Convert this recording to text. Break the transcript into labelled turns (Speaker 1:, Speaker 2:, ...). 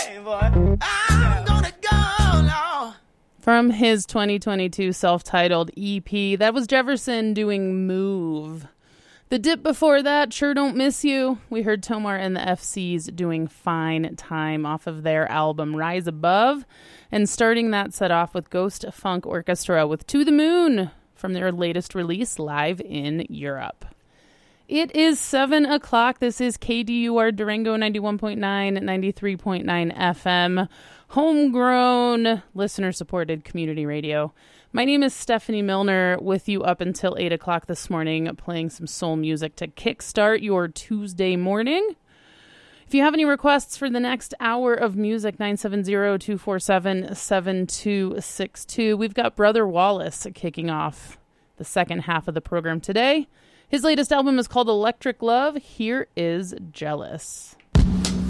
Speaker 1: Hey, boy. I'm gonna go, Lord.
Speaker 2: From his 2022 self-titled EP, that was Jefferson doing Move. The dip before that, Sure Don't Miss You. We heard Tomar and the FCs doing Fine Time off of their album Rise Above. And starting that set off with Ghost Funk Orchestra with To the Moon from their latest release, Live in Europe. It is 7 o'clock. This is KDUR Durango 91.9, 93.9 FM. Homegrown, listener-supported community radio. My name is Stephanie Milner, with you up until 8 o'clock this morning, playing some soul music to kickstart your Tuesday morning. If you have any requests for the next hour of music, 970-247-7262. We've got Brother Wallace kicking off the second half of the program today. His latest album is called Electric Love. Here is Jealous.